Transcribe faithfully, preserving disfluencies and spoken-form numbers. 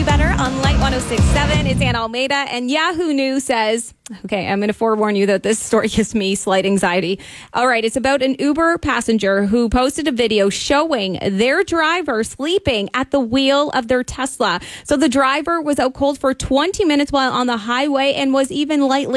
You Better on Light one oh six point seven. It's Ann Almeida, and Yahoo News says, okay, I'm going to forewarn you that this story gives me slight anxiety. All right, it's about an Uber passenger who posted a video showing their driver sleeping at the wheel of their Tesla. So the driver was out cold for twenty minutes while on the highway and was even lightly